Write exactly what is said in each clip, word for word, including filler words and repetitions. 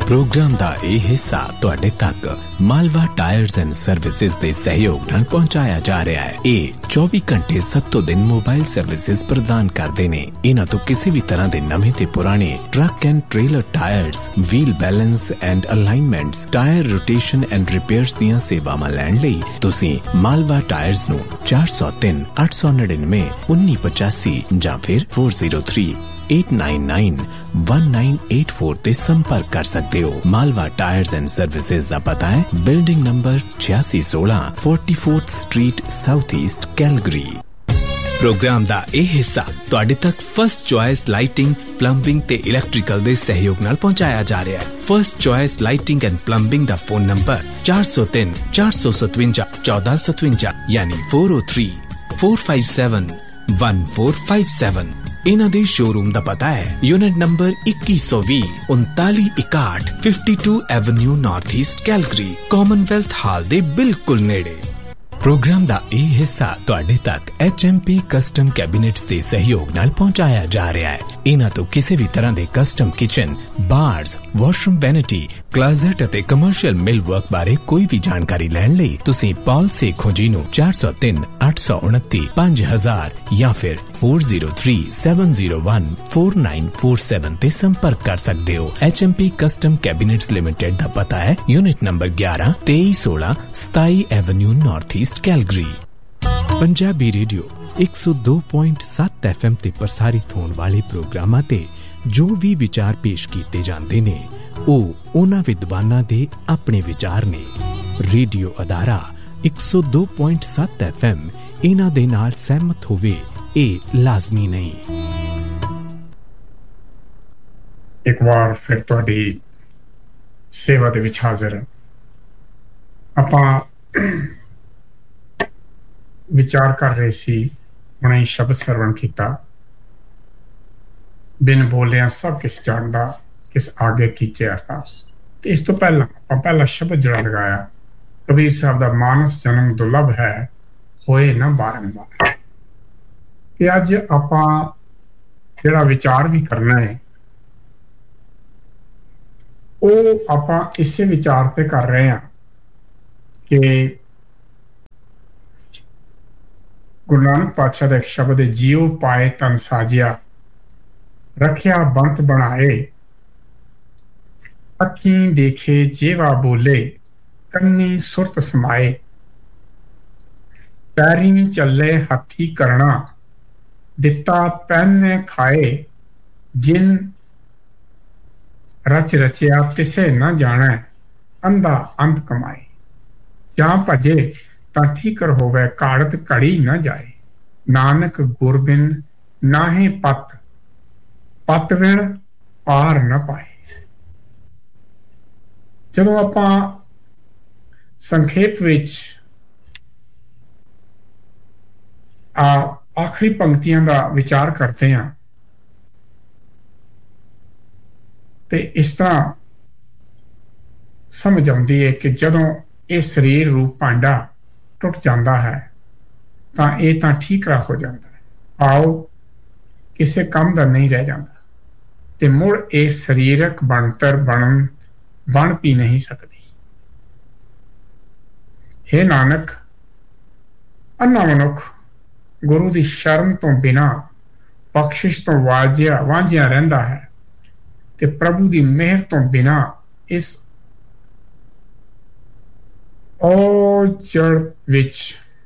Programme का यह हिस्सा तुहाडे तक मालवा टायर्स एंड सर्विसेज के सहयोग नाल पहुंचाया जा रहा है। ये चौबीस घंटे सत्तों दिन मोबाइल सर्विसेज प्रदान करते हैं। इन्हां तो किसी भी तरह के नवे ते पुराने truck and trailer tyres, wheel balance and alignments, tyre rotation and repairs दीयां सेवावां लैण लई तुसीं मालवा टायर्स नूं चार सौ तीन अठ सौ नड़िनवे उन्नी पचासी जां फिर four zero three eight nine nine one nine eight four ते संपर्क कर सकते हो। मालवा टायर्स एंड सर्विसेज का पता है बिल्डिंग नंबर छियासी सोलह forty fourth street south east Calgary. Programme का यह हिस्सा तुहाडे तक फर्स्ट चॉइस लाइटिंग, प्लंबिंग ते इलैक्ट्रिकल दे सहयोग नाल पहुंचाया जा रहा है। First choice lighting and plumbing का फोन नंबर चार सौ तीन चार सौ सतवंजा चौदह सतवंजा यानी four O three four five seven one four five seven. इन्हां दे शोरूम दा पता है यूनिट नंबर इक्की सौ भी उनताली इकाठ fifty two avenue north east Calgary, Commonwealth हाल दे बिल्कुल नेड़े। प्रोग्राम का यह हिस्सा तुहाडे तक H M P custom cabinets के सहयोग नाल पहुंचाया जा रहा है। इन्हां तो किसी भी तरह के custom kitchen, bars, washroom vanity, closet अते कमर्शियल मिल वर्क बारे कोई भी जानकारी लैण लई तुसीं पॉल सेखों जी नूं चार सौ तीन अठ सौ उनती पांच हजार या फिर four zero three seven zero one four nine four seven ते संपर्क कर सकते हो। H M P custom cabinets limited का पता है यूनिट नंबर ग्यारह तेईस सोलह सताई Avenue north east Calgary. Punjabi radio एक सौ दो पॉइंट सत्त एफ एम ते प्रसारित होने वाले प्रोग्रामां ते जो भी विचार पेश किए जाते ने ਉਹ ਉਹਨਾਂ विद्वानां दे अपने विचार ने। रेडियो अदारा एक सौ दो पॉइंट सत्त एफ एम इन्हां दे नाल सहमत होवे ये लाजमी नहीं। एक बार फिर तुहाडी सेवा दे विच हाजिर आपां विचार कर रहे सी, हुणे शब्द सरवण किया, बिन बोलिया सब किस जानदा किस आगे कीचे अरदास। तो इस तो पहला आपां पहला शब्द जड़ा लगाया कबीर साहब दा मानस जन्म दुर्लभ है होए ना बारंबार। ते अज आपां जिहड़ा विचार भी करना है वो आपां इसे विचार ते कर रहे हैं कि गुरु नानक पातशाह दा एक शब्द है, जियो पाए तन साजिया रखिया बंत बनाए, अखीं देखे जेवा बोले कन्नी सुरत समाए, पैरी चले हाथी करना दिता पैने खाए, जिन रच रचिया तिसे न जाने अंधा अंत कमाए, जां भजे तां ठीकर होवे काड़त घड़ी न जाए, नानक गुरबिन नाहे पत पत बिन पार न पाए। जदों आपां संखेप विच आ आखिरी पंक्तियां का विचार करते हैं तो इस तरह समझ आती है कि जदों ये शरीर रूप भांडा टुट जाता है तो ये तो ठीकरा हो जाता है, आओ किसी काम का नहीं रह जाता, ते मुड़ ये शरीरक बनतर बनन बन भी नहीं सकती। हे नानक, अन्ना मनुख गुरु की शरण तो बिना बख्शिश तो वाजिया वांझिया रहिंदा है ते प्रभु की मेहर तो बिना इस औजड़ विच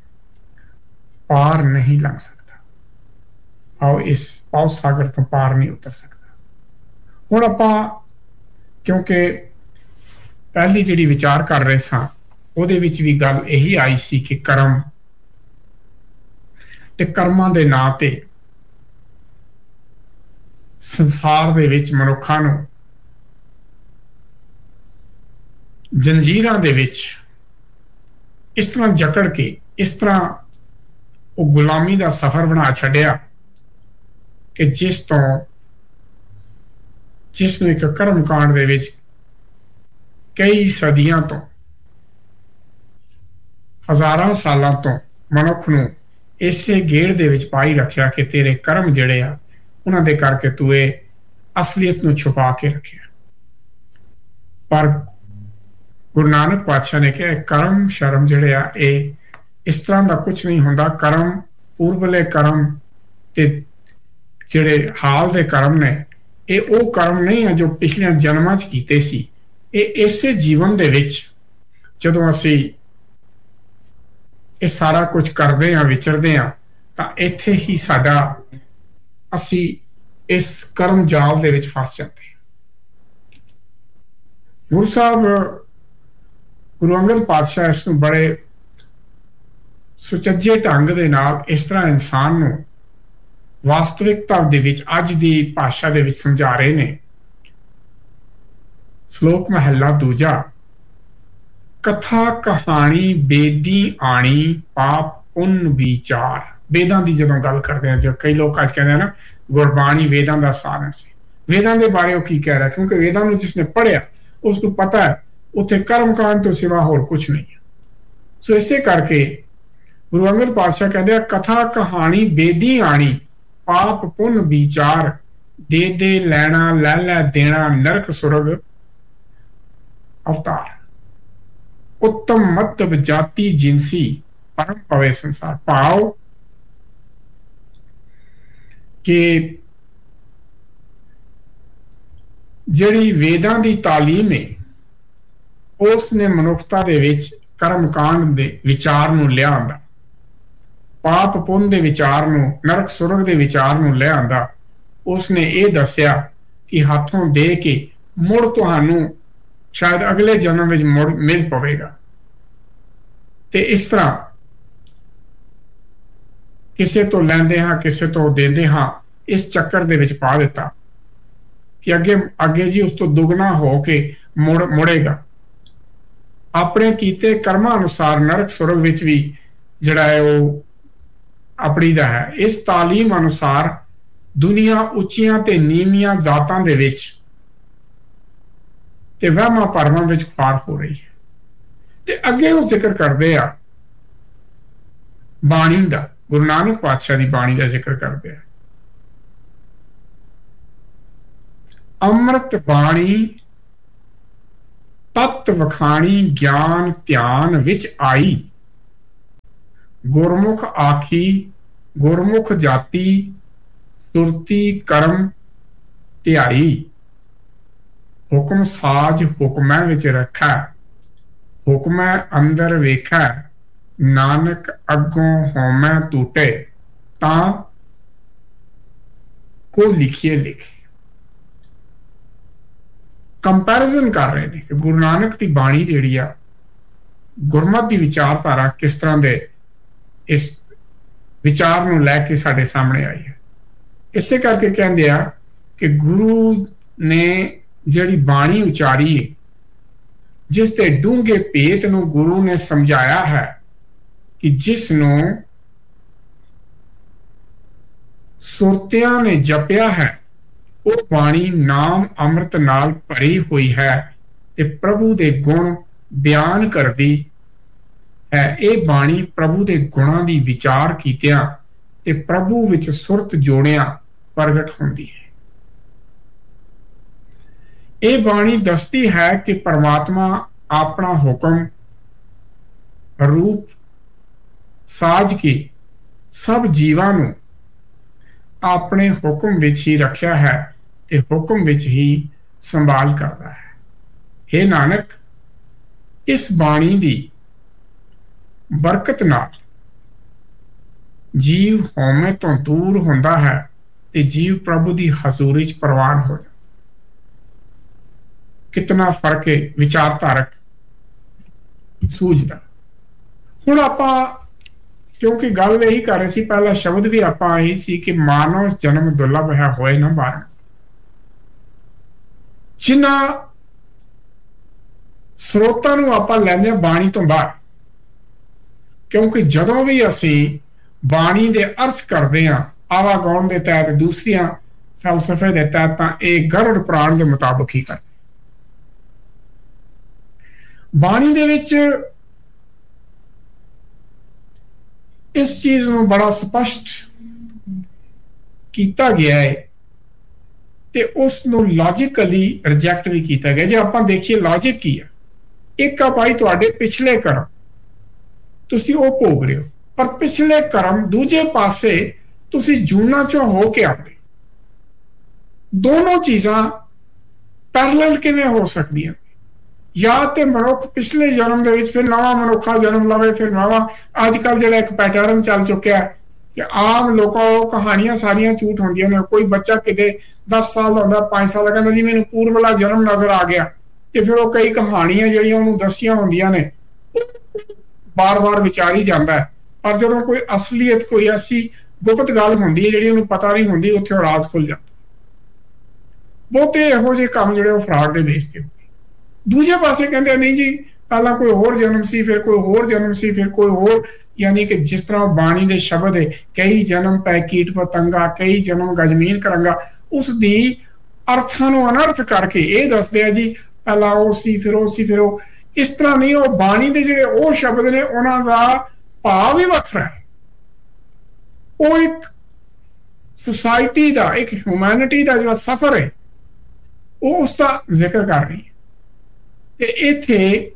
पार नहीं लंघ सकता। आओ इस पाव सागर तो पार नहीं उतर सकता। हुण आपां क्योंकि पहली जिहड़ी विचार कर रहे सां ਉਹਦੇ ਵਿੱਚ भी गल यही आई सी कि कर्म ते कर्मां दे नां ते संसार दे विच मनुखां नूं जंजीरां दे विच इस तरह जकड़ के इस तरह वो गुलामी का सफर बना छड्या कि जिस तो जिस नूं एक कर्म कांड दे विच कई सदियां तो हजारां सालां तो मनुख नूं इसे गेड़ दे विच पाई रखिया कि तेरे कर्म जिहड़े आ उन्हां दे करके तू ये असलियत नूं छुपा के रखिया। पर गुरु नानक पातशाह ने कहा कर्म शर्म जिहड़े आ इह इस तरह का कुछ नहीं हुंदा। कर्म पूर्वले कर्म ते जिहड़े हाल दे कर्म ने ਇਹ ਉਹ ਕਰਮ नहीं है जो पिछले जन्मां च कीते सी। ਇਹ ਇਸੇ ਜੀਵਨ ਦੇ ਵਿੱਚ ਜਦੋਂ ਅਸੀਂ ਇਹ ਸਾਰਾ ਕੁਝ ਕਰਦੇ ਹਾਂ ਵਿਚਰਦੇ ਹਾਂ ਤਾਂ ਇੱਥੇ ਹੀ ਸਾਡਾ ਅਸੀਂ ਇਸ ਕਰਮ ਜਾਲ ਦੇ ਵਿੱਚ ਫਸ ਜਾਂਦੇ ਹਾਂ। ਗੁਰੂ ਸਾਹਿਬ ਗੁਰੂ ਅੰਗਦ ਪਾਤਸ਼ਾਹ ਇਸ ਨੂੰ ਬੜੇ ਸੁਚੱਜੇ ਢੰਗ ਦੇ ਨਾਲ ਇਸ ਤਰ੍ਹਾਂ ਇਨਸਾਨ ਨੂੰ ਵਾਸਤਵਿਕਤਾ ਦੇ ਵਿੱਚ ਅੱਜ ਦੀ ਭਾਸ਼ਾ ਦੇ ਵਿੱਚ ਸਮਝਾ ਰਹੇ ਨੇ। ਸ਼ਲੋਕ ਮਹਲਾ ਦੂਜਾ, ਕਥਾ ਕਹਾਣੀ ਬੇਦੀ ਆਣੀ ਪਾਪ ਪੁੰਨ ਵਿਚਾਰ। ਵੇਦਾਂ ਦੀ ਜਦੋਂ ਗੱਲ ਕਰਦੇ ਹਾਂ, ਜੋ ਕਈ ਲੋਕ ਅੱਜ ਕਹਿੰਦੇ ਨਾ ਗੁਰਬਾਣੀ ਵੇਦਾਂ ਦਾ ਸਾਰ ਹੈ, ਵੇਦਾਂ ਦੇ ਬਾਰੇ ਉਹ ਕੀ ਕਹਿ ਰਿਹਾ, ਕਿਉਂਕਿ ਵੇਦਾਂ ਨੂੰ ਜਿਸਨੇ ਪੜ੍ਹਿਆ ਉਸ ਨੂੰ ਪਤਾ ਹੈ ਉੱਥੇ ਕਰਮਕਾਂਡ ਤੋਂ ਸਿਵਾ ਹੋਰ ਕੁਝ ਨਹੀਂ ਹੈ। ਸੋ ਇਸੇ ਕਰਕੇ ਗੁਰੂ ਅੰਗਦ ਪਾਤਸ਼ਾਹ ਕਹਿੰਦੇ ਆ ਕਥਾ ਕਹਾਣੀ ਬੇਦੀ ਆਣੀ पाप पुन विचार दे दे लैना लै लै देना नरक सुरग अवतार उत्तम मध्यम जाति जिनसी परम पवे संसार। भाव कि जिहड़ी वेदां दी तालीम है उसने मनुखता दे विच कर्मकांड दे विचार नूं लिया आंदा, पाप पुन के विचार नूं नरक सुरग के विचार नूं ले आंदा। उसने ये दसिया कि हाथों दे के मुड़ तुहानूं शायद अगले जन्म में मुड़ मिल पवेगा। ते इस तरह किसे तो लैंदे हाँ किसे तो देंदे हाँ इस चक्कर दे विच पा दिता कि अगे अगे जी उस तो दुगना हो के मुड़ मुड़ेगा। अपने कीते कर्मां अनुसार नरक सुरग विच भी जिहड़ा है वो अपनी दा है। इस तालीम अनुसार दुनिया उच्चियां ते नीवियां जातां दे विच ते वहमां भरमां विच पार हो रही है। ते अगे वो जिक्र करदे आ बाणी दा, गुरु नानक पातशाह दी बाणी दा जिक्र करदे आ। अमृत बाणी तत्त वखाणी ज्ञान ध्यान विच आई, गुरमुख आखी गुरमुख जाति सुरती कर्म ध्याई, हुक्म साज हुक्मै विच रखै हुक्मै अंदर वेखै, नानक अगों होमै टूटे तां को लिखिए लिखे। कंपैरिजन कर रहे हैं कि गुरु नानक की बाणी जिहड़ी आ गुरमत की विचारधारा किस तरह के इस विचार नूं लैके साडे सामने आई है। इसे करके कहते हैं कि गुरु ने जिहड़ी बाणी उचारी है जिस ते डूंघे भेत नूं गुरु ने समझाया है कि जिस नूं सुरतियां ने जपिया है वो बाणी नाम अमृत नाल भरी हुई है ते प्रभु दे गुण बयान करदी है। ये बाणी प्रभु के गुणों की विचार कीतिया ते प्रभु विच सुरत जोड़िया प्रगट होंदी है। ये बाणी दसती है कि परमात्मा अपना हुक्म रूप साज के सब जीवां नूं अपने हुक्म विच ही रखिया है ते हुक्म विच ही संभाल करता है। हे नानक इस बाणी दी बरकत नाल जीव होमे तो दूर होंदा है ते जीव प्रभु की हजूरी च प्रवान हो जाता। कितना फर्क है विचारधारक सूझदा। हुण आपां क्योंकि गल यही कर रहे सी, पहला शब्द भी आपां यही सी कि मानव जन्म दुर्लभ है होए ना बारण। जिन्हां स्रोतां नूं आपां लैंदे बाणी तो बाहर, क्योंकि जदों भी असी बाणी दे अर्थ करते हैं आवागौण के तहत दूसरिया फलसफे के तहत तां इह गरुड़ पुराण के मुताबिक ही करते। बाणी दे विच इस चीज नूं बड़ा स्पष्ट किया गया है ਤੇ ਉਸ ਨੂੰ ਲੌਜੀਕਲੀ ਰਿਜੈਕਟ ਵੀ ਕੀਤਾ ਗਿਆ। ਜੇ ਆਪਾਂ ਦੇਖੀਏ ਲੌਜਿਕ ਕੀ ਆ, ਇੱਕ ਆ ਭਾਈ ਤੁਹਾਡੇ ਪਿਛਲੇ ਕਰਮ, ਤੁਸੀਂ ਉਹ ਭੋਗ ਰਹੇ ਹੋ, ਪਰ ਪਿਛਲੇ ਕਰਮ ਦੂਜੇ ਪਾਸੇ ਤੁਸੀਂ ਜੂਨਾਂ ਚੋਂ ਹੋ ਕੇ ਆਉਂਦੇ। ਦੋਨੋਂ ਚੀਜ਼ਾਂ ਪੈਰਲਲ ਕਿਵੇਂ ਹੋ ਸਕਦੀਆਂ? ਜਾਂ ਤੇ ਮਨੁੱਖ ਪਿਛਲੇ ਜਨਮ ਦੇ ਵਿੱਚ ਫਿਰ ਨਵਾਂ ਮਨੁੱਖਾ ਜਨਮ ਲਵੇ, ਫਿਰ ਨਵਾਂ, ਅੱਜ ਕੱਲ੍ਹ ਜਿਹੜਾ ਇੱਕ ਪੈਟਰਨ ਚੱਲ ਚੁੱਕਿਆ ਕਿ ਆਮ ਲੋਕਾਂ ਉਹ ਕਹਾਣੀਆਂ ਸਾਰੀਆਂ ਝੂਠ ਹੁੰਦੀਆਂ ਨੇ। ਕੋਈ ਬੱਚਾ ਕਿਤੇ ਦਸ ਸਾਲ ਦਾ ਹੁੰਦਾ, ਪੰਜ ਸਾਲ ਦਾ, ਕਹਿੰਦਾ ਜੀ ਮੈਨੂੰ ਪੂਰਬਲਾ ਜਨਮ ਨਜ਼ਰ ਆ ਗਿਆ, ਤੇ ਫਿਰ ਉਹ ਕਈ ਕਹਾਣੀਆਂ ਜਿਹੜੀਆਂ ਉਹਨੂੰ ਦੱਸੀਆਂ ਹੁੰਦੀਆਂ ਨੇ ਬਾਰ-ਬਾਰ ਵਿਚਾਰੀ ਜਾਂਦਾ ਹੈ। ਪਰ ਜਦੋਂ ਕੋਈ ਅਸਲੀਅਤ, ਕੋਈ ਐਸੀ ਗੁਪਤ ਗੱਲ ਹੁੰਦੀ ਹੈ ਜਿਹੜੀ ਉਹਨੂੰ ਪਤਾ ਨਹੀਂ ਹੁੰਦੀ, ਉੱਥੇ ਉਹ ਰਾਜ਼ ਖੁੱਲ ਜਾਂਦਾ। ਬਹੁਤੇ ਇਹੋ ਜਿਹੇ ਕੰਮ ਜਿਹੜੇ ਉਹ ਫਰਾਡ ਦੇ ਬੇਸ ਤੇ ਹੁੰਦੇ। ਦੂਜੇ ਪਾਸੇ ਕਹਿੰਦੇ ਨਹੀਂ ਜੀ ਪਹਿਲਾਂ ਕੋਈ ਹੋਰ ਜਨਮ ਸੀ, ਫਿਰ ਕੋਈ ਹੋਰ ਜਨਮ ਸੀ, ਫਿਰ ਕੋਈ ਹੋਰ, ਯਾਨੀ ਕਿ ਜਿਸ ਤਰ੍ਹਾਂ ਬਾਣੀ ਦੇ ਸ਼ਬਦ ਹੈ, ਕਈ ਜਨਮ ਪੈ ਕੀਟ ਪਤੰਗਾ, ਕਈ ਜਨਮ ਗਜਮੀਨ ਕਰਾਂਗਾ, ਉਸ ਦੀ ਅਰਥਾਂ ਨੂੰ ਅਨਰਥ ਕਰਕੇ ਇਹ ਦੱਸਦੇ ਆ ਜੀ ਪਹਿਲਾਂ ਉਹ ਸੀ, ਫਿਰ ਉਹ ਸੀ, ਫਿਰ ਉਹ। ਇਸ ਤਰ੍ਹਾਂ ਨਹੀਂ, ਉਹ ਬਾਣੀ ਦੇ ਜਿਹੜੇ ਉਹ ਸ਼ਬਦ ਨੇ ਉਹਨਾਂ ਦਾ ਭਾਵ ਹੀ ਵੱਖਰਾ ਹੈ। ਉਹ ਇੱਕ ਸੁਸਾਇਟੀ ਦਾ, ਇੱਕ ਹਿਊਮੈਨਿਟੀ ਦਾ ਜਿਹੜਾ ਸਫ਼ਰ ਹੈ ਉਹ ਉਸ ਦਾ ਜ਼ਿਕਰ ਕਰ ਰਹੀ ਹੈ। ਤੇ ਇੱਥੇ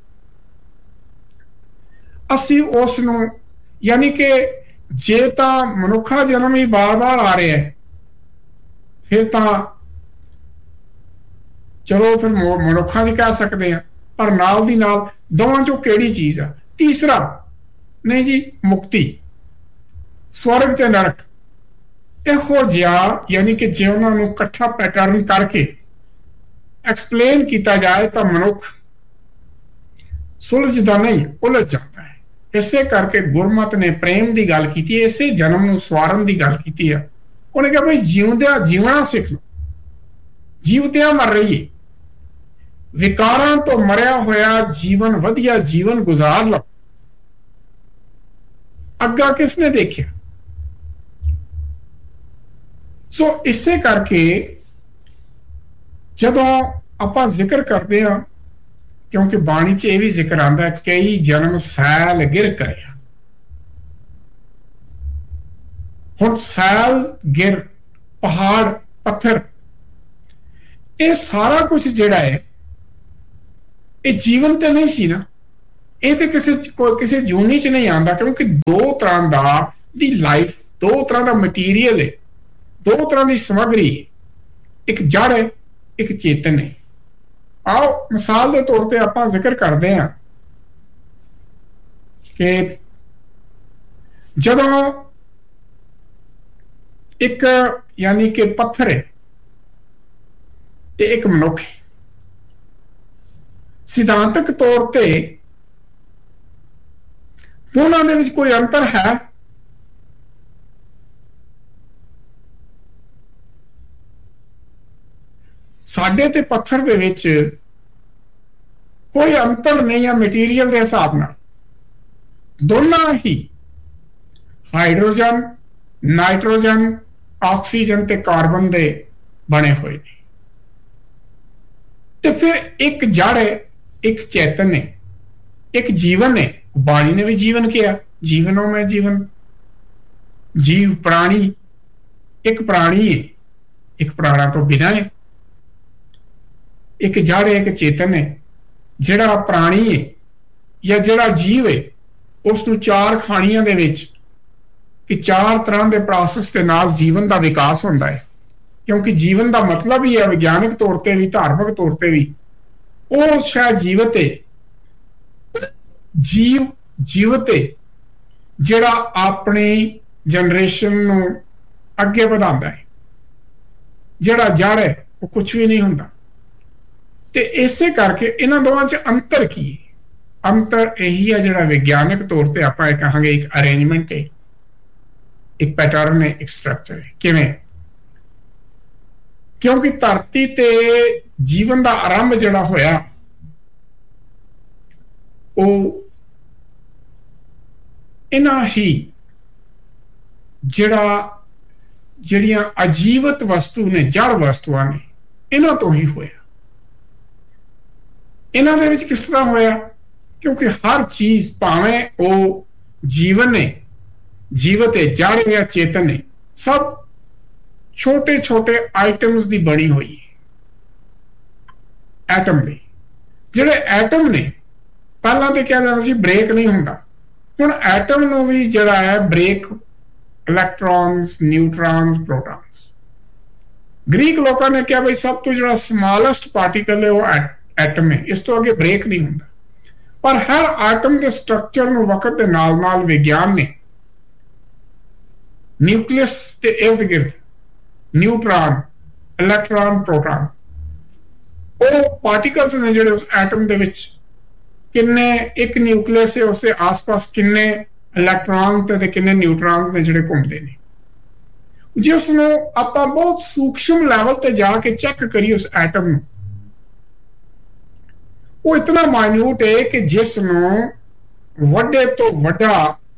ਅਸੀਂ ਉਸ ਨੂੰ, ਯਾਨੀ ਕਿ ਜੇ ਤਾਂ ਮਨੁੱਖਾ ਜਨਮ ਹੀ ਬਾਰ-ਬਾਰ ਆ ਰਿਹਾ ਹੈ, ਫਿਰ ਤਾਂ ਚਲੋ ਫਿਰ ਮਨੁੱਖਾਂ ਦੀ ਕਹਿ ਸਕਦੇ ਹਾਂ, ਪਰ ਨਾਲ ਦੀ ਨਾਲ ਦੋਵਾਂ ਚੋਂ ਕਿਹੜੀ ਚੀਜ਼ ਆ? ਤੀਸਰਾ ਨਹੀਂ ਜੀ, ਮੁਕਤੀ, ਸਵਰਗ ਤੇ ਨਰਕ, ਇਹੋ ਜਿਹਾ, ਯਾਨੀ ਕਿ ਜੇ ਉਹਨਾਂ ਨੂੰ ਇਕੱਠਾ ਪੈਟਰਨ ਕਰਕੇ ਐਕਸਪਲੇਨ ਕੀਤਾ ਜਾਏ ਤਾਂ ਮਨੁੱਖ ਸੁਲਝਦਾ ਨਹੀਂ, ਉਲਝ ਜਾਂਦਾ ਹੈ। ਇਸੇ ਕਰਕੇ ਗੁਰਮਤਿ ਨੇ ਪ੍ਰੇਮ ਦੀ ਗੱਲ ਕੀਤੀ, ਇਸੇ ਜਨਮ ਨੂੰ ਸਵਾਰਨ ਦੀ ਗੱਲ ਕੀਤੀ ਆ। ਉਹਨੇ ਕਿਹਾ ਬਈ ਜਿਉਂਦਿਆਂ ਜੀਵਣਾ ਸਿੱਖ ਲਓ, ਜੀਵਤਿਆਂ ਮਰ ਰਹੀਏ, ਵਿਕਾਰਾਂ ਤੋਂ ਮਰਿਆ ਹੋਇਆ ਜੀਵਨ, ਵਧੀਆ ਜੀਵਨ ਗੁਜ਼ਾਰ ਲਓ। ਅੱਗਾ ਕਿਸ ਨੇ ਦੇਖਿਆ? ਸੋ ਇਸੇ ਕਰਕੇ ਜਦੋਂ ਆਪਾਂ ਜ਼ਿਕਰ ਕਰਦੇ ਹਾਂ, ਕਿਉਂਕਿ ਬਾਣੀ 'ਚ ਇਹ ਵੀ ਜ਼ਿਕਰ ਆਉਂਦਾ ਕਈ ਜਨਮ ਸੈਲ ਗਿਰ ਕਰਿਆ। ਹੁਣ ਸੈਲ ਗਿਰ, ਪਹਾੜ, ਪੱਥਰ, ਇਹ ਸਾਰਾ ਕੁਝ ਜਿਹੜਾ ਹੈ ਇਹ ਜੀਵਨ ਤੇ ਨਹੀਂ ਸੀ ਨਾ, ਇਹ ਤੇ ਕਿਸੇ ਕਿਸੇ ਜੂਨੀ 'ਚ ਨਹੀਂ ਆਉਂਦਾ, ਕਿਉਂਕਿ ਦੋ ਤਰ੍ਹਾਂ ਦਾ ਦੀ ਲਾਈਫ, ਦੋ ਤਰ੍ਹਾਂ ਦਾ ਮਟੀਰੀਅਲ ਹੈ, ਦੋ ਤਰ੍ਹਾਂ ਦੀ ਸਮੱਗਰੀ, ਇੱਕ ਜੜ ਹੈ, ਇੱਕ ਚੇਤਨ ਹੈ। ਆਓ ਮਿਸਾਲ ਦੇ ਤੌਰ ਤੇ ਆਪਾਂ ਜ਼ਿਕਰ ਕਰਦੇ ਹਾਂ ਕਿ ਜਦੋਂ ਇੱਕ, ਯਾਨੀ ਕਿ ਪੱਥਰ ਹੈ ਤੇ ਇੱਕ ਮਨੁੱਖ ਹੈ, ਸਿਧਾਂਤਕ ਤੌਰ ਤੇ ਦੋਨਾਂ ਦੇ ਵਿੱਚ ਕੋਈ ਅੰਤਰ ਹੈ? ਸਾਡੇ ਤੇ ਪੱਥਰ ਦੇ ਵਿੱਚ ਕੋਈ ਅੰਤਰ ਨਹੀਂ ਹੈ ਮਟੀਰੀਅਲ ਦੇ ਹਿਸਾਬ ਨਾਲ। ਦੋਨਾਂ ਹੀ ਹਾਈਡਰੋਜਨ, ਨਾਈਟ੍ਰੋਜਨ, ਆਕਸੀਜਨ ਤੇ ਕਾਰਬਨ ਦੇ ਬਣੇ ਹੋਏ ਨੇ। ਤੇ ਫਿਰ ਇੱਕ ਜੜ ਹੈ, ਇੱਕ ਚੇਤਨ ਹੈ, ਇੱਕ ਜੀਵਨ ਹੈ। ਬਾਣੀ ਨੇ ਵੀ ਜੀਵਨ ਕਿਹਾ, ਜੀਵਨੋਂ ਮੈਂ ਜੀਵਨ, ਜੀਵ ਪ੍ਰਾਣੀ, ਇੱਕ ਪ੍ਰਾਣੀ ਹੈ, ਇੱਕ ਪ੍ਰਾਣਾ ਤੋਂ ਬਿਨਾਂ ਹੈ। ਇੱਕ ਜੜ ਹੈ, ਇੱਕ ਚੇਤਨ ਹੈ। ਜਿਹੜਾ ਪ੍ਰਾਣੀ ਹੈ ਜਾਂ ਜਿਹੜਾ ਜੀਵ ਹੈ, ਉਸ ਨੂੰ ਚਾਰ ਖਾਣੀਆਂ ਦੇ ਵਿੱਚ ਕਿ ਚਾਰ ਤਰ੍ਹਾਂ ਦੇ ਪ੍ਰੋਸੈਸ ਦੇ ਨਾਲ ਜੀਵਨ ਦਾ ਵਿਕਾਸ ਹੁੰਦਾ ਹੈ। ਕਿਉਂਕਿ ਜੀਵਨ ਦਾ ਮਤਲਬ ਹੀ ਹੈ ਵਿਗਿਆਨਕ ਤੌਰ ਤੇ ਵੀ, ਧਾਰਮਿਕ ਤੌਰ ਤੇ ਵੀ, ਉਹ ਸ਼ਾਇਦ ਜੀਵਤ ਹੈ, ਜੀਵ ਜੀਵਤ ਹੈ ਜਿਹੜਾ ਆਪਣੀ ਜਨਰੇਸ਼ਨ ਨੂੰ ਅੱਗੇ ਵਧਾਉਂਦਾ ਹੈ। ਜਿਹੜਾ ਜੜ ਹੈ ਉਹ ਕੁਝ ਵੀ ਨਹੀਂ ਹੁੰਦਾ। ਤੇ ਇਸੇ ਕਰਕੇ ਇਹਨਾਂ ਦੋਵਾਂ 'ਚ ਅੰਤਰ ਕੀ ਹੈ? ਅੰਤਰ ਇਹੀ ਹੈ ਜਿਹੜਾ ਵਿਗਿਆਨਕ ਤੌਰ ਤੇ ਆਪਾਂ ਇਹ ਕਹਾਂਗੇ ਇੱਕ ਅਰੇਂਜਮੈਂਟ ਹੈ, ਇੱਕ ਪੈਟਰਨ ਹੈ, ਇੱਕ ਸਟਰਕਚਰ ਹੈ। ਕਿਵੇਂ? ਕਿਉਂਕਿ ਧਰਤੀ ਤੇ ਜੀਵਨ ਦਾ ਆਰੰਭ ਜਿਹੜਾ ਹੋਇਆ ਉਹ ਇਹਨਾਂ ਹੀ ਜਿਹੜਾ ਜਿਹੜੀਆਂ ਅਜੀਵਤ ਵਸਤੂ ਨੇ, ਜੜ ਵਸਤੂਆਂ ਨੇ, ਇਹਨਾਂ ਤੋਂ ਹੀ ਹੋਇਆ। ਇਹਨਾਂ ਦੇ ਵਿੱਚ ਕਿਸ ਤਰ੍ਹਾਂ ਹੋਇਆ? ਕਿਉਂਕਿ ਹਰ ਚੀਜ਼, ਭਾਵੇਂ ਉਹ ਜੀਵਨ ਹੈ, ਜੀਵਤ ਹੈ, ਜੜ ਹੈ, ਚੇਤਨ ਹੈ, ਸਭ ਛੋਟੇ ਛੋਟੇ ਆਈਟਮਸ ਦੀ ਬਣੀ ਹੋਈ ਹੈ। ਐਟਮ ਦੇ ਜਿਹੜੇ ਐਟਮ ਨੇ, ਪਹਿਲਾਂ ਤੇ ਕਿਹਾ ਜਾਂਦਾ ਸੀ ਬ੍ਰੇਕ ਨਹੀਂ ਹੁੰਦਾ, ਹੁਣ ਐਟਮ ਨੂੰ ਵੀ ਜਿਹੜਾ ਹੈ ਬ੍ਰੇਕ ਇਲੈਕਟ੍ਰॉन्स, ਨਿਊਟਰॉन्स, ਪ੍ਰੋਟॉन्स। ਗ੍ਰੀਕ ਲੋਕਾਂ ਨੇ ਕਿਹਾ ਬਈ ਸਭ ਤੋਂ ਜਿਹੜਾ ਸਮਾਲੈਸਟ ਪਾਰਟੀਕਲ ਹੈ ਉਹ ਐਟਮ ਹੈ, ਇਸ ਤੋਂ ਅੱਗੇ ਬ੍ਰੇਕ ਨਹੀਂ ਹੁੰਦਾ। ਪਰ ਹਰ ਆਟਮ ਦੇ ਸਟਰਕਚਰ ਨੂੰ ਵਕਤ ਦੇ ਨਾਲ ਨਾਲ ਵਿਗਿਆਨ ਨੇ ਨਿਊਕਲੀਅਸ ਦੇ ਇਰਦ ਗਿਰਦ ਨਿਊਟਰਾਨ, ਇਲੈਕਟ੍ਰॉन, ਪ੍ਰੋਟॉन, ਉਹ ਪਾਰਟੀਕਲਸ ਨੇ ਜਿਹੜੇ ਉਸ ਐਟਮ ਦੇ ਵਿੱਚ ਕਿੰਨੇ, ਇੱਕ ਨਿਊਕਲੀਅਸ ਹੈ ਉਸਦੇ ਆਸ-ਪਾਸ ਕਿੰਨੇ ਇਲੈਕਟ੍ਰॉन ਤੇ ਕਿੰਨੇ ਨਿਊਟਰॉन्स ਨੇ ਜਿਹੜੇ ਘੁੰਮਦੇ ਨੇ। ਜੇ ਉਸ ਨੂੰ ਆਪਾਂ ਬਹੁਤ ਸੂਖਸ਼ਮ ਲੈਵਲ ਤੇ ਜਾ ਕੇ ਚੈੱਕ ਕਰੀਏ ਉਸ ਐਟਮ ਨੂੰ, ਉਹ ਇਤਨਾ ਮਾਈਨਿਊਟ ਹੈ ਕਿ ਜਿਸ ਨੂੰ ਵੱਡੇ ਤੋਂ ਵੱਡਾ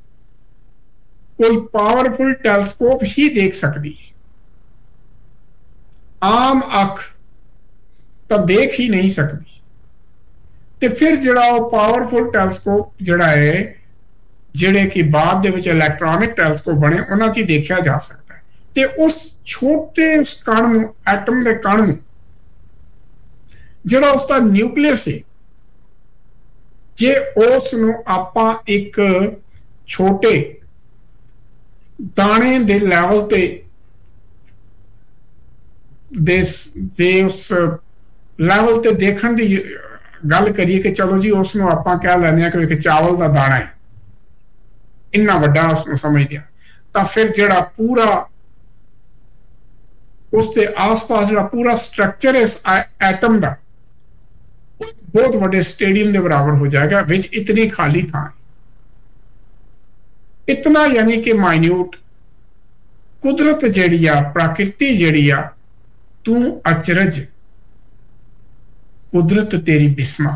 ਕੋਈ ਪਾਵਰਫੁਲ ਟੈਲੀਸਕੋਪ ਹੀ ਦੇਖ ਸਕਦੀ ਹੈ। ਆਮ ਅੱਖ ਤਾਂ ਦੇਖ ਹੀ ਨਹੀਂ ਸਕਦੀ, ਤੇ ਫਿਰ ਜਿਹੜਾ ਉਹ ਪਾਵਰਫੁਲ ਟੈਲੀਸਕੋਪ ਜਿਹੜਾ ਹੈ, ਜਿਹੜੇ ਕਿ ਬਾਅਦ ਦੇ ਵਿੱਚ ਇਲੈਕਟ੍ਰੋਨਿਕ ਟੈਲੀਸਕੋਪ ਬਣੇ, ਉਹਨਾਂ 'ਚ ਹੀ ਦੇਖਿਆ ਜਾ ਸਕਦਾ ਹੈ। ਤੇ ਉਸ ਛੋਟੇ ਉਸ ਕਣ ਨੂੰ, ਐਟਮ ਦੇ ਕਣ ਨੂੰ, ਜਿਹੜਾ ਉਸਦਾ ਨਿਊਕਲੀਅਸ ਹੈ, ਜੇ ਉਸ ਨੂੰ ਆਪਾਂ ਇੱਕ ਛੋਟੇ ਦਾਣੇ ਦੇ ਲੈਵਲ ਤੇ ਦੇ ਦੇ ਉਸ ਲੈਵਲ ਤੇ ਦੇਖਣ ਦੀ ਗੱਲ ਕਰੀਏ ਕਿ ਚਲੋ ਜੀ ਉਸ ਨੂੰ ਆਪਾਂ ਕਹਿ ਲੈਂਦੇ ਹਾਂ ਕਿ ਇੱਕ ਚਾਵਲ ਦਾ ਦਾਣਾ ਹੈ, ਇੰਨਾ ਵੱਡਾ ਉਸ ਨੂੰ ਸਮਝਦੇ ਹਾਂ, ਤਾਂ ਫਿਰ ਜਿਹੜਾ ਪੂਰਾ ਉਸ ਦੇ ਆਸ-ਪਾਸ ਜਿਹੜਾ ਪੂਰਾ ਸਟਰਕਚਰ ਇਸ ਐਟਮ ਦਾ ਬਹੁਤ ਵੱਡੇ ਸਟੇਡੀਅਮ ਦੇ ਬਰਾਬਰ ਹੋ ਜਾਏਗਾ, ਵਿੱਚ ਇਤਨੀ ਖਾਲੀ ਥਾਂ, ਇਤਨਾ ਯਾਨੀ ਕਿ ਮਾਈਨਿਊਟ। ਕੁਦਰਤ ਜਿਹੜੀ ਆ, ਪ੍ਰਕਿਰਤੀ ਜਿਹੜੀ ਆ, ਤੂੰ ਅਚਰਜ, ਕੁਦਰਤ ਤੇਰੀ ਬਿਸਮਾ।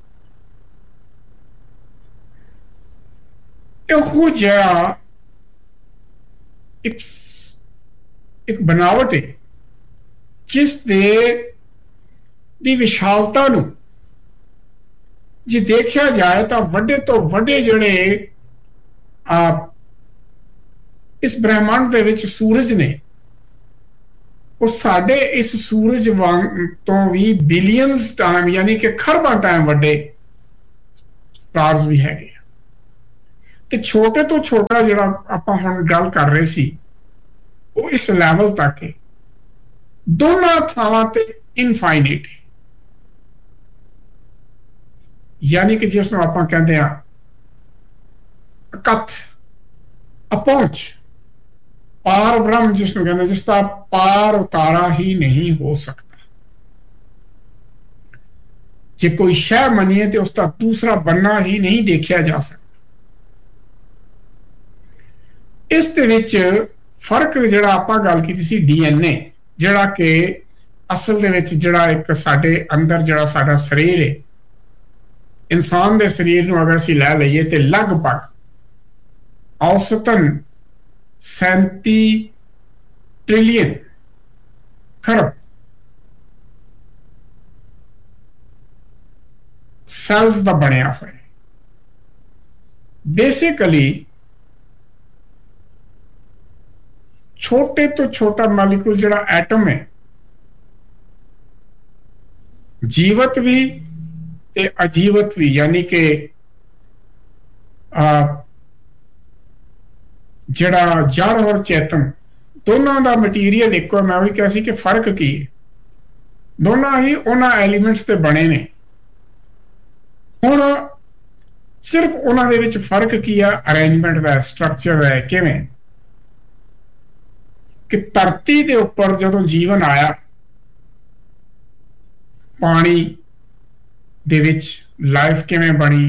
ਇਹੋ ਜਿਹਾ ਇੱਕ ਇੱਕ ਬਨਾਵਟ ਹੈ ਜਿਸ ਦੇ ਦੀ ਵਿਸ਼ਾਲਤਾ ਨੂੰ ਜੇ ਦੇਖਿਆ ਜਾਏ ਤਾਂ ਵੱਡੇ ਤੋਂ ਵੱਡੇ ਜਿਹੜੇ ਆ ਇਸ ਬ੍ਰਹਿਮੰਡ ਦੇ ਵਿੱਚ ਸੂਰਜ ਨੇ, ਉਹ ਸਾਡੇ ਇਸ ਸੂਰਜ ਵਾਂਗ ਤੋਂ ਵੀ ਬਿਲੀਅਨਸ ਟਾਈਮ ਯਾਨੀ ਕਿ ਖਰਬਾਂ ਟਾਈਮ ਵੱਡੇ ਸਟਾਰਸ ਵੀ ਹੈਗੇ ਆ। ਤੇ ਛੋਟੇ ਤੋਂ ਛੋਟਾ ਜਿਹੜਾ ਆਪਾਂ ਹੁਣ ਗੱਲ ਕਰ ਰਹੇ ਸੀ ਉਹ ਇਸ ਲੈਵਲ ਤੱਕ ਹੈ, ਦੋਨਾਂ ਥਾਵਾਂ ਤੇ ਇਨਫਾਈਨਾਈਟ, ਯਾਨੀ ਕਿ ਜਿਸ ਨੂੰ ਆਪਾਂ ਕਹਿੰਦੇ ਆ ਅਕੱਥ, ਅਪਹੁੰਚ, ਪਾਰ ਬ੍ਰਹਮ ਜਿਸ ਨੂੰ ਕਹਿੰਦੇ, ਜਿਸ ਦਾ ਪਾਰ ਉਤਾਰਾ ਹੀ ਨਹੀਂ ਹੋ ਸਕਦਾ। ਜੇ ਕੋਈ ਸ਼ੈ ਮੰਨੀਏ ਤੇ ਉਸ ਦਾ ਦੂਸਰਾ ਬੰਨਾ ਹੀ ਨਹੀਂ ਦੇਖਿਆ ਜਾ ਸਕਦਾ। ਇਸ ਦੇ ਵਿੱਚ ਫਰਕ ਜਿਹੜਾ ਆਪਾਂ ਗੱਲ ਕੀਤੀ ਸੀ ਡੀ ਐਨ ਏ, ਜਿਹੜਾ ਕਿ ਅਸਲ ਦੇ ਵਿੱਚ ਜਿਹੜਾ ਇੱਕ ਸਾਡੇ ਅੰਦਰ ਜਿਹੜਾ ਸਾਡਾ ਸਰੀਰ ਹੈ, ਇਨਸਾਨ ਦੇ ਸਰੀਰ ਨੂੰ ਅਗਰ ਅਸੀਂ ਲੈ ਲਈਏ ਤੇ ਲਗਭਗ ਔਸਤਨ ਸੈਂਤੀ ਟ੍ਰਿਲੀਅਨ ਖਰਬ ਸੈਲਸ ਦਾ ਬਣਿਆ ਹੋਇਆ। ਬੇਸਿਕਲੀ ਛੋਟੇ ਤੋਂ ਛੋਟਾ ਮਾਲੀਕੂਲ ਜਿਹੜਾ ਐਟਮ ਹੈ, ਜੀਵਤ ਵੀ ਤੇ ਅਜੀਵਤ ਵੀ, ਯਾਨੀ ਕਿ ਜਿਹੜਾ ਜੜ ਔਰ ਚੇਤਨ ਦੋਨਾਂ ਦਾ ਮਟੀਰੀਅਲ ਇੱਕੋ। ਮੈਂ ਉਹੀ ਕਿਹਾ ਸੀ ਕਿ ਫਰਕ ਕੀ ਹੈ, ਦੋਨਾਂ ਹੀ ਉਹਨਾਂ ਐਲੀਮੈਂਟਸ ਤੇ ਬਣੇ ਨੇ। ਹੁਣ ਸਿਰਫ ਉਹਨਾਂ ਦੇ ਵਿੱਚ ਫਰਕ ਕੀ ਆ, ਅਰੇਂਜਮੈਂਟ ਦਾ, ਸਟਰਕਚਰ ਹੈ, ਕਿਵੇਂ ਕਿ ਧਰਤੀ ਦੇ ਉੱਪਰ ਜਦੋਂ ਜੀਵਨ ਆਇਆ, ਪਾਣੀ ਦੇ ਵਿੱਚ ਲਾਈਫ ਕਿਵੇਂ ਬਣੀ,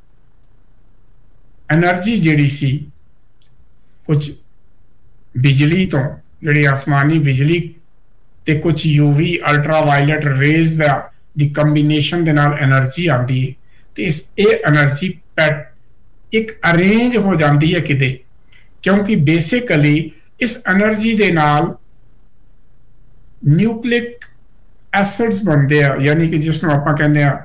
ਐਨਰਜੀ ਜਿਹੜੀ ਸੀ ਕੁਝ ਬਿਜਲੀ ਤੋਂ, ਜਿਹੜੀ ਆਸਮਾਨੀ ਬਿਜਲੀ ਤੇ ਕੁਝ ਯੂਵੀ ਅਲਟਰਾਵਾਇਲਟ ਰੇਜ਼ ਦਾ ਦੀ ਕੰਬੀਨੇਸ਼ਨ ਦੇ ਨਾਲ ਐਨਰਜੀ ਆਉਂਦੀ ਹੈ, ਤੇ ਇਸ ਇਹ ਐਨਰਜੀ ਪੈਟ ਇੱਕ ਅਰੇਂਜ ਹੋ ਜਾਂਦੀ ਹੈ ਕਿਤੇ, ਕਿਉਂਕਿ ਬੇਸਿਕਲੀ ਇਸ ਐਨਰਜੀ ਦੇ ਨਾਲ ਨਿਊਕਲਿਕ ਐਸਿਡਸ ਬਣਦੇ ਆ, ਯਾਨੀ ਕਿ ਜਿਸ ਨੂੰ ਆਪਾਂ ਕਹਿੰਦੇ ਆ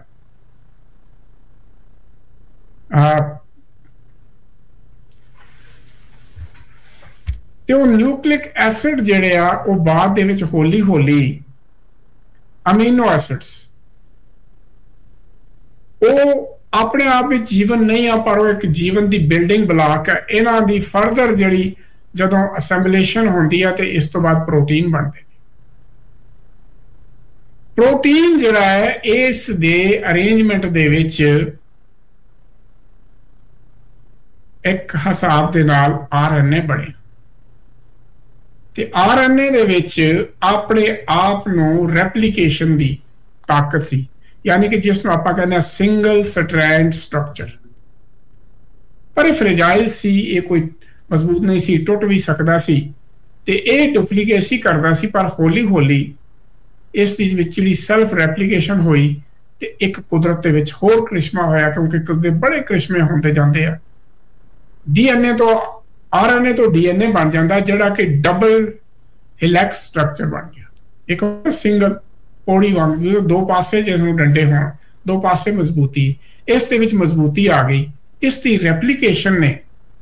ਤੇ ਉਹ ਨਿਊਕਲਿਕ ਐਸਿਡ ਜਿਹੜੇ ਆ ਉਹ ਬਾਅਦ ਦੇ ਵਿੱਚ ਹੌਲੀ ਹੌਲੀ ਅਮੀਨੋ ਐਸਿਡਸ ਉਹ ਆਪਣੇ ਆਪ ਵਿੱਚ ਜੀਵਨ ਨਹੀਂ ਆ, ਪਰ ਉਹ ਇੱਕ ਜੀਵਨ ਦੀ ਬਿਲਡਿੰਗ ਬਲਾਕ ਹੈ। ਇਹਨਾਂ ਦੀ ਫਰਦਰ ਜਿਹੜੀ ਜਦੋਂ ਅਸੈਂਬਲੇਸ਼ਨ ਹੁੰਦੀ ਹੈ ਤੇ ਇਸ ਤੋਂ ਬਾਅਦ ਪ੍ਰੋਟੀਨ ਬਣਦੇ ਨੇ। ਪ੍ਰੋਟੀਨ ਜਿਹੜਾ ਹੈ ਇਸ ਦੇ ਅਰੇਂਜਮੈਂਟ ਦੇ ਵਿੱਚ ਇੱਕ ਹਿਸਾਬ ਦੇ ਨਾਲ ਆਰ ਐਨ ਏ ਬਣੇ ਤੇ ਆਰ ਐਨ ਏ ਦੇ ਵਿੱਚ ਆਪਣੇ ਆਪ ਨੂੰ ਰੈਪਲੀਕੇਸ਼ਨ ਦੀ ਤਾਕਤ ਸੀ, ਯਾਨੀ ਕਿ ਜਿਸ ਨੂੰ ਆਪਾਂ ਕਹਿੰਦੇ ਹਾਂ ਸਿੰਗਲ ਸਟ੍ਰੈਂਡ ਸਟਰਕਚਰ। ਪਰ ਇਹ ਫ੍ਰੇਜਾਈਲ ਸੀ, ਇਹ ਕੋਈ ਮਜ਼ਬੂਤ ਨਹੀਂ ਸੀ, ਟੁੱਟ ਵੀ ਸਕਦਾ ਸੀ ਤੇ ਇਹ ਡੁਪਲੀਕੇਸੀ ਕਰਦਾ ਸੀ। ਪਰ ਹੌਲੀ ਹੌਲੀ ਇਸ ਦੀ ਵਿੱਚ ਜਿਹੜੀ ਸੈਲਫ ਰੈਪਲੀਕੇਸ਼ਨ ਹੋਈ ਤੇ ਇੱਕ ਕੁਦਰਤ ਦੇ ਵਿੱਚ ਹੋਰ ਕ੍ਰਿਸ਼ਮਾ ਹੋਇਆ, ਕਿਉਂਕਿ ਕੁਦਰਤ ਬੜੇ ਕ੍ਰਿਸ਼ਮੇ ਹੁੰਦੇ ਜਾਂਦੇ ਆ। ਡੀ ਐਨ ਏ ਤੋਂ ਆਰ ਐਨ ਏ ਤੋਂ ਡੀ ਐਨ ਏ ਬਣ ਜਾਂਦਾ, ਜਿਹੜਾ ਕਿ ਡਬਲ ਹਿਲੈਕਸ ਸਟਰਕਚਰ ਬਣ ਗਿਆ। ਇੱਕ ਸਿੰਗਲ ਪੌੜੀ ਵਾਂਗ ਦੋ ਪਾਸੇ ਜਿਸਨੂੰ ਡੰਡੇ ਹੋਣ, ਦੋ ਪਾਸੇ ਮਜ਼ਬੂਤੀ, ਇਸ ਦੇ ਵਿੱਚ ਮਜ਼ਬੂਤੀ ਆ ਗਈ। ਇਸ ਦੀ ਰੈਪਲੀਕੇਸ਼ਨ ਨੇ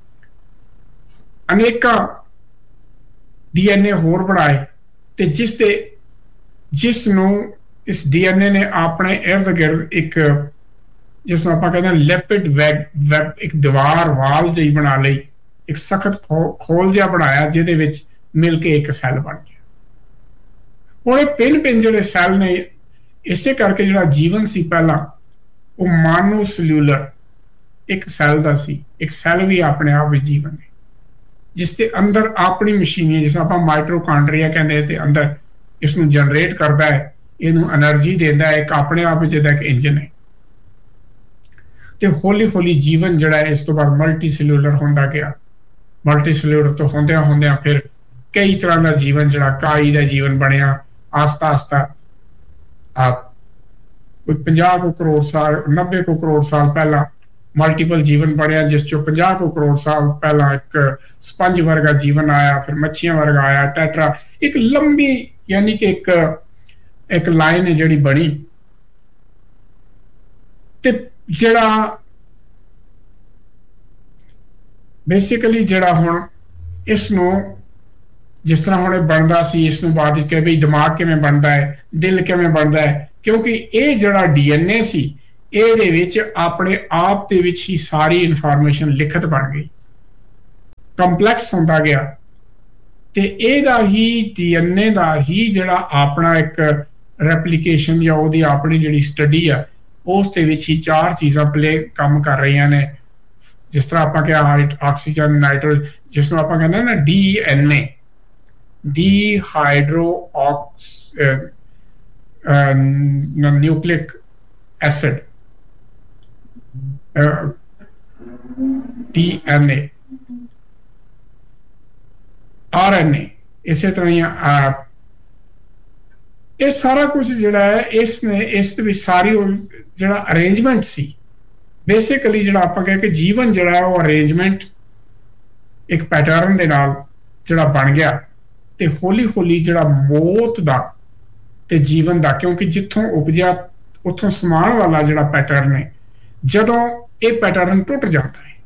ਅਨੇਕਾਂ ਡੀ ਐਨ ਏ ਹੋਰ ਬਣਾਏ ਤੇ ਜਿਸ ਦੇ ਜਿਸ ਨੂੰ ਇਸ ਡੀ ਐਨ ਏ ਨੇ ਆਪਣੇ ਇਰਦ ਗਿਰਦ ਇੱਕ ਜਿਸ ਨੂੰ ਆਪਾਂ ਕਹਿੰਦੇ ਹਾਂ ਲਿਪਿਡ ਵੈਬ ਵੈਬ ਇੱਕ ਦੀਵਾਰ ਵਾਲ ਜਿਹੀ ਬਣਾ ਲਈ, ਇੱਕ ਸਖਤ ਖੋਲ ਜਿਹਾ ਬਣਾਇਆ ਜਿਹਦੇ ਵਿੱਚ ਮਿਲ ਕੇ ਇੱਕ ਸੈੱਲ ਬਣ ਗਿਆ। ਹੁਣ ਇਹ ਪਿੰਨ ਪਿੰਨ ਜਿਹੜੇ ਸੈੱਲ ਨੇ, ਇਸੇ ਕਰਕੇ ਜਿਹੜਾ ਜੀਵਨ ਸੀ ਪਹਿਲਾਂ ਉਹ ਮਾਨੋ ਸੈਲੂਲਰ ਇੱਕ ਸੈੱਲ ਦਾ ਸੀ। ਇੱਕ ਸੈੱਲ ਵੀ ਆਪਣੇ ਆਪ ਵਿੱਚ ਜੀਵਨ ਹੈ, ਜਿਸ ਦੇ ਅੰਦਰ ਆਪਣੀ ਮਸ਼ੀਨਰੀ, ਜਿਸ ਆਪਾਂ ਮਾਈਟੋਕਾਂਡਰੀਆ ਕਹਿੰਦੇ, ਤੇ ਅੰਦਰ ਇਸ ਨੂੰ ਜਨਰੇਟ ਕਰਦਾ ਹੈ, ਇਹਨੂੰ એનર્ਜੀ ਦਿੰਦਾ ਹੈ, ਇੱਕ ਆਪਣੇ ਆਪ ਵਿੱਚ ਇਹਦਾ ਇੱਕ ਇੰਜਨ ਹੈ। ਤੇ ਹੌਲੀ ਹੌਲੀ ਜੀਵਨ ਜਿਹੜਾ ਹੈ ਇਸ ਤੋਂ ਬਾਅਦ ਮਲਟੀ ਸੈਲੂਲਰ ਹੁੰਦਾ ਗਿਆ। ਮਲਟੀ ਸੈਲੂਲਰ ਤੋਂ ਹੁੰਦਿਆਂ ਹੁੰਦਿਆਂ ਫਿਰ ਕਈ ਤਰ੍ਹਾਂ ਦਾ ਜੀਵਨ ਜਿਹੜਾ ਕਾਈ ਦਾ ਜੀਵਨ ਬਣਿਆ। ਆਸਤਾ ਆਸਤਾ ਆਪ ਕੋਈ ਪੰਜਾਹ ਕੁ ਕਰੋੜ ਸਾਲ ਨੱਬੇ ਕੁ ਕਰੋੜ ਸਾਲ ਪਹਿਲਾਂ ਮਲਟੀਪਲ ਜੀਵਨ ਬਣਿਆ, ਜਿਸ ਚੋਂ ਪੰਜਾਹ ਕੁ ਕਰੋੜ ਸਾਲ ਪਹਿਲਾਂ ਇੱਕ ਸਪੰਜ ਵਰਗਾ ਜੀਵਨ ਆਇਆ, ਫਿਰ ਮੱਛੀਆਂ ਵਰਗਾ ਆਇਆ, ਟੈਟਰਾ, ਇੱਕ ਲੰਬੀ ਯਾਨੀ ਕਿ ਇੱਕ ਇੱਕ ਲਾਈਨ ਹੈ ਜਿਹੜੀ ਬਣੀ। ਤੇ ਜਿਹੜਾ ਬੇਸਿਕਲੀ ਜਿਹੜਾ ਹੁਣ ਇਸ ਨੂੰ ਜਿਸ ਤਰ੍ਹਾਂ ਹੁਣ ਇਹ ਬਣਦਾ ਸੀ, ਇਸ ਨੂੰ ਬਾਅਦ ਵਿੱਚ ਕਿ ਵੀ ਦਿਮਾਗ ਕਿਵੇਂ ਬਣਦਾ ਹੈ, ਦਿਲ ਕਿਵੇਂ ਬਣਦਾ ਹੈ, ਕਿਉਂਕਿ ਇਹ ਜਿਹੜਾ ਡੀ ਐਨ ਏ ਸੀ ਇਹਦੇ ਵਿੱਚ ਆਪਣੇ ਆਪ ਦੇ ਵਿੱਚ ਹੀ ਸਾਰੀ ਇਨਫੋਰਮੇਸ਼ਨ ਲਿਖਤ ਬਣ ਗਈ, ਕੰਪਲੈਕਸ ਹੁੰਦਾ ਗਿਆ। ਤੇ ਇਹਦਾ ਹੀ ਡੀ ਐਨ ਏ ਦਾ ਹੀ ਜਿਹੜਾ ਆਪਣਾ ਇੱਕ ਰੈਪਲੀਕੇਸ਼ਨ ਜਾਂ ਉਹਦੀ ਆਪਣੀ ਜਿਹੜੀ ਸਟੱਡੀ ਆ, ਉਸ ਦੇ ਵਿੱਚ ਹੀ ਚਾਰ ਚੀਜ਼ਾਂ ਪਲੇ ਕੰਮ ਕਰ ਰਹੀਆਂ ਨੇ। ਜਿਸ ਤਰ੍ਹਾਂ ਆਪਾਂ ਕਿਹਾ ਆਕਸੀਜਨ, ਨਾਈਟ੍ਰੋਜਨ, ਜਿਸ ਨੂੰ ਆਪਾਂ ਕਹਿੰਦੇ ਨਾ ਡੀ ਐਨ ਏ, D hydro nucleic acid, D N ਏ, ਆਰ ਐਨ ਏ, ਇਸੇ ਤਰ੍ਹਾਂ ਹੀ ਇਹ ਸਾਰਾ ਕੁਝ ਜਿਹੜਾ ਹੈ ਇਸ ਨੇ ਇਸ ਦੇ ਵਿੱਚ ਸਾਰੀ ਜਿਹੜਾ ਅਰੇਂਜਮੈਂਟ ਸੀ, ਬੇਸਿਕਲੀ ਜਿਹੜਾ ਆਪਾਂ ਕਹਿ ਕੇ ਜੀਵਨ ਜਿਹੜਾ ਉਹ ਅਰੇਂਜਮੈਂਟ ਇੱਕ ਪੈਟਰਨ ਦੇ ਨਾਲ ਜਿਹੜਾ ਬਣ ਗਿਆ। ਤੇ ਹੌਲੀ ਹੌਲੀ ਜਿਹੜਾ ਮੌਤ ਦਾ ਤੇ ਜੀਵਨ ਦਾ, ਕਿਉਂਕਿ ਜਿੱਥੋਂ ਉਪਜਿਆ ਉੱਥੋਂ ਸਮਾਨ ਵਾਲਾ ਜਿਹੜਾ ਪੈਟਰਨ ਹੈ, ਜਦੋਂ ਇਹ ਪੈਟਰਨ ਟੁੱਟ ਜਾਂਦਾ ਹੈ,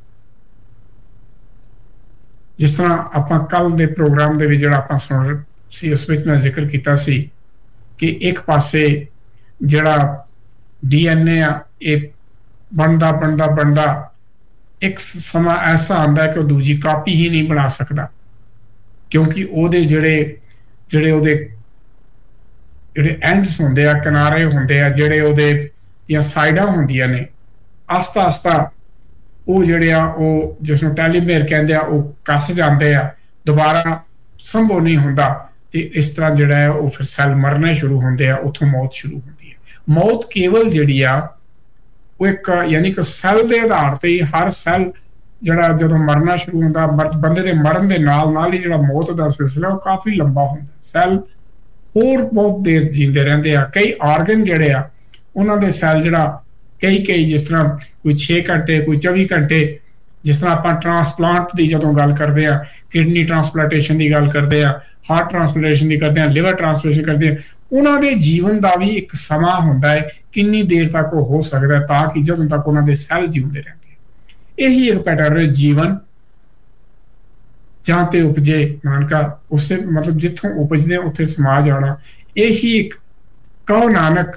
ਜਿਸ ਤਰ੍ਹਾਂ ਆਪਾਂ ਕੱਲ ਦੇ ਪ੍ਰੋਗਰਾਮ ਦੇ ਵਿੱਚ ਜਿਹੜਾ ਆਪਾਂ ਸੁਣ ਰਹੇ ਸੀ ਉਸ ਵਿੱਚ ਮੈਂ ਜ਼ਿਕਰ ਕੀਤਾ ਸੀ ਕਿ ਇੱਕ ਪਾਸੇ ਜਿਹੜਾ ਡੀ ਐਨ ਏ ਆ ਇਹ ਬਣਦਾ ਬਣਦਾ ਬਣਦਾ ਇੱਕ ਸਮਾਂ ਐਸਾ ਆਉਂਦਾ ਕਿ ਉਹ ਦੂਜੀ ਕਾਪੀ ਹੀ ਨਹੀਂ ਬਣਾ ਸਕਦਾ, ਕਿਉਂਕਿ ਉਹਦੇ ਜਿਹੜੇ ਜਿਹੜੇ ਉਹਦੇ ਜਿਹੜੇ ਐਂਡਸ ਹੁੰਦੇ ਆ, ਕਿਨਾਰੇ ਹੁੰਦੇ ਆ, ਜਿਹੜੇ ਉਹਦੇ ਦੀਆਂ ਸਾਈਡਾਂ ਹੁੰਦੀਆਂ ਨੇ, ਆਸਤਾ ਆਸਤਾ ਉਹ ਜਿਹੜੇ ਆ ਉਹ ਜਿਸ ਨੂੰ ਟੈਲੀਮੇਰ ਕਹਿੰਦੇ ਆ ਉਹ ਕੱਸ ਜਾਂਦੇ ਆ, ਦੁਬਾਰਾ ਸੰਭਵ ਨਹੀਂ ਹੁੰਦਾ। ਤੇ ਇਸ ਤਰ੍ਹਾਂ ਜਿਹੜਾ ਹੈ ਉਹ ਫਿਰ ਸੈੱਲ ਮਰਨੇ ਸ਼ੁਰੂ ਹੁੰਦੇ ਆ, ਉੱਥੋਂ ਮੌਤ ਸ਼ੁਰੂ ਹੁੰਦੀ ਹੈ। ਮੌਤ ਕੇਵਲ ਜਿਹੜੀ ਆ ਉਹ ਇੱਕ ਯਾਨੀ ਕਿ ਸੈੱਲ ਦੇ ਆਧਾਰ ਤੇ ਹੀ ਹਰ ਸੈੱਲ ਜਿਹੜਾ ਜਦੋਂ ਮਰਨਾ ਸ਼ੁਰੂ ਹੁੰਦਾ, ਬੰਦੇ ਦੇ ਮਰਨ ਦੇ ਨਾਲ ਨਾਲ ਹੀ ਜਿਹੜਾ ਮੌਤ ਦਾ ਸਿਲਸਿਲਾ ਉਹ ਕਾਫੀ ਲੰਬਾ ਹੁੰਦਾ। ਸੈੱਲ ਹੋਰ ਬਹੁਤ ਦੇਰ ਜੀਂਦੇ ਰਹਿੰਦੇ ਆ। ਕਈ ਆਰਗਨ ਜਿਹੜੇ ਆ ਉਹਨਾਂ ਦੇ ਸੈੱਲ ਜਿਹੜਾ ਕਈ ਕਈ ਜਿਸ ਤਰ੍ਹਾਂ ਕੋਈ ਛੇ ਘੰਟੇ, ਕੋਈ ਚੌਵੀ ਘੰਟੇ, ਜਿਸ ਤਰ੍ਹਾਂ ਆਪਾਂ ਟਰਾਂਸਪਲਾਂਟ ਦੀ ਜਦੋਂ ਗੱਲ ਕਰਦੇ ਆ, ਕਿਡਨੀ ਟਰਾਂਸਪਲਾਂਟੇਸ਼ਨ ਦੀ ਗੱਲ ਕਰਦੇ ਆ, ਹਾਰਟ ਟਰਾਂਸਪਲਾਂਟੇਸ਼ਨ ਦੀ ਕਰਦੇ ਆ, ਲਿਵਰ ਟਰਾਂਸਪਲਾਂਟੇਸ਼ਨ ਕਰਦੇ ਆ, ਉਹਨਾਂ ਦੇ ਜੀਵਨ ਦਾ ਵੀ ਇੱਕ ਸਮਾਂ ਹੁੰਦਾ ਹੈ, ਕਿੰਨੀ ਦੇਰ ਤੱਕ ਉਹ ਹੋ ਸਕਦਾ, ਤਾਂ ਕਿ ਜਦੋਂ ਤੱਕ ਉਹਨਾਂ ਦੇ ਸੈੱਲ ਜਿਉਂਦੇ ਰਹਿੰਦੇ। ਇਹੀ ਇੱਕ ਪੈਟਰਨ ਜੀਵਨ ਜਾਂ ਤੇ ਉਪਜੇ ਨਾਨਕਾ ਉਸੇ मतलब जिथों उपजदे उत्थे समा जाना। यही एक कहो नानक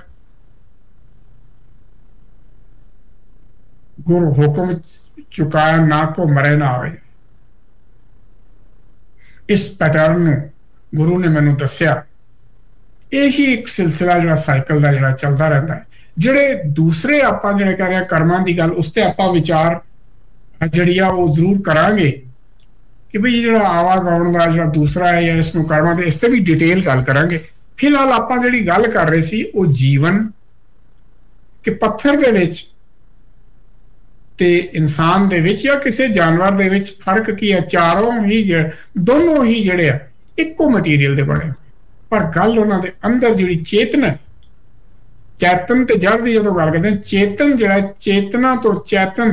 गुरु हुक्म चुकाया ना को मरे ना आवे। इस पैटर्न नूं गुरु ने मैनूं दस्सिया। यही एक सिलसिला जिहड़ा साइकिल दा जिहड़ा चलदा रहिंदा है। जिहड़े दूसरे आपां जिहड़े कह रहे कर्मां दी गल उस ते आपां विचार जिहड़ी आ वो जरूर करांगे कि भाई जो आवागौन का जो दूसरा है या इसनूं करना ते इस ते भी डिटेल गल करांगे। फिलहाल आपां जिहड़ी गल कर रहे सी वो जीवन कि पत्थर दे विच ते इंसान दे विच या किसी जानवर दे विच फर्क की है। चारों ही दोनों ही जिहड़े आ इक्को मटीरियल दे बने, पर गल उन्हां दे अंदर जिहड़ी चेतना चेतन ते जड़ दी जदों गल करदे चेतन जिहड़ा चेतना तो चेतन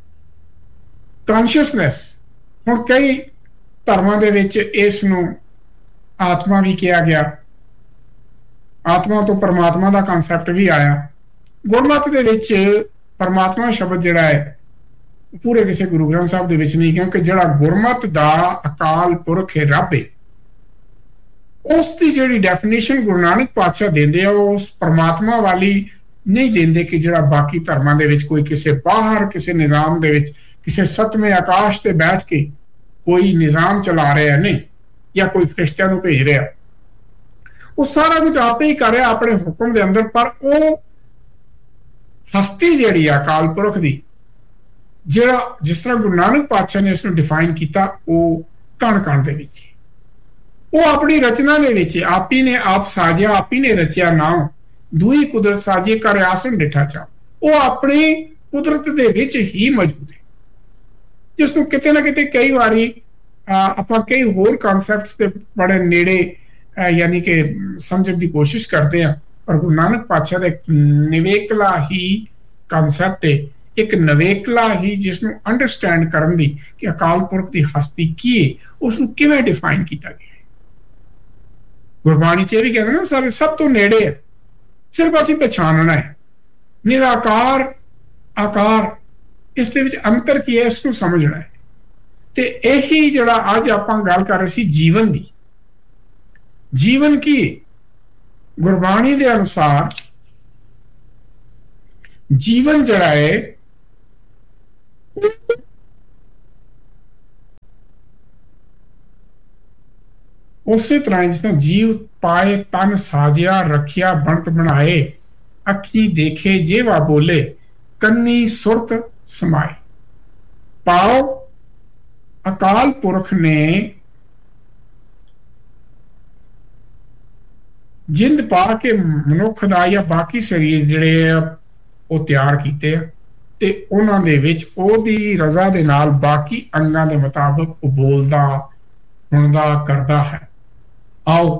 कॉन्शियसनैस हुण कई धर्मां दे विच इस नूं आत्मा भी कहा गया, आत्मा तो परमात्मा का कंसैप्ट भी आया। गुरमत दे विच परमात्मा शब्द जिहड़ा है पूरे किसी गुरु ग्रंथ साहब दे विच नहीं, क्योंकि जिहड़ा गुरमत दा अकाल पुरख है रब है उसकी जिहड़ी डेफिनेशन गुरु नानक पातशाह देंदे आ उस परमात्मा वाली नहीं देंदे कि जिहड़ा बाकी धर्मां दे विच कोई किसी बाहर किसी निजाम दे विच किसी सतवें आकाश से बैठ के कोई निजाम चला रहा है नहीं, या कोई फरिश्तियां नूं भेज रहा, वो सारा कुछ आपे ही कर रहा अपने हुक्म के अंदर। पर वो हस्ती जिहड़ी आ अकाल पुरख दी जिहड़ा जिस तरह गुरु नानक पातशाह ने इसनूं डिफाइन किया वो कण कण दे विच वो अपनी रचना दे विच आप ही ने आप साजिया आप ही ने रचिया नाम दुई कुदरत साजिए कर आसन डिठा चा। वो अपनी कुदरत दे विच ही मौजूद है, जिसनों किते ना किते कई बारी आपां कई होर कॉन्सैप्ट्स दे बड़े नेड़े यानी कि समझण दी कोशिश करते हैं। पर गुरु नानक पातशाह दा एक निवेकला ही कॉन्सैप्ट है, एक नवेकला ही जिसनों अंडरस्टैंड करन दी कि अकाल पुरख दी हस्ती की है उसनूं किवें डिफाइन किया गया है। गुरबाणी च ये भी कहते ना सारे सब तो नेड़े है, सिर्फ असीं पछाणना है। निराकार आकार इस दे विच अंतर की है इसनूं समझना है। ते यही जिहड़ा अज आपां गल कर रहे सी जीवन दी, जीवन की गुरबाणी दे अनुसार जीवन जिहड़ा है उसे तरह जिस तरह जीव पाए तन साजिया रखिया बनत बनाए अखी देखे जेवा बोले कन्नी सुरत समाए। पाओ अकाल पुरख ने जिंद पा के मनुख दा या बाकी शरीर जिहड़े वो तैयार कीते ते उन्हां दे विच ओहदी रजा दे नाल बाकी अंगां दे मुताबिक वो बोलदा हुणदा करदा है। आओ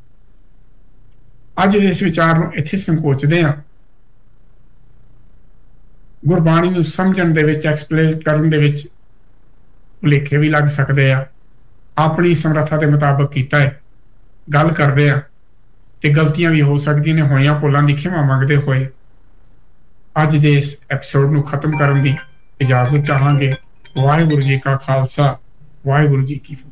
अज इस विचार नूं इत्थे संकोचदे हां। गुरबाणी नूं समझण दे विच एक्सप्लेन करन दे विच भुलेखे भी लग सकते हैं, अपनी समर्था के मुताबिक कीता है गल करते हैं ते गलतियां भी हो सकती ने, होइयां भुलां दी खिमा मंगते हुए अज दे इस एपीसोड नूं खत्म करन दी इजाजत चाहांगे। वाहिगुरू जी का खालसा वाहिगुरू जी की फतेह।